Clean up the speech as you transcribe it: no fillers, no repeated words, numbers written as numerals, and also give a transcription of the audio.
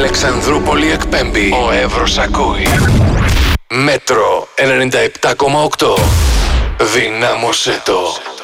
Αλεξανδρούπολη εκπέμπει. Ο Εύρος ακούει. Μέτρο 97,8. Δυνάμωσέ το.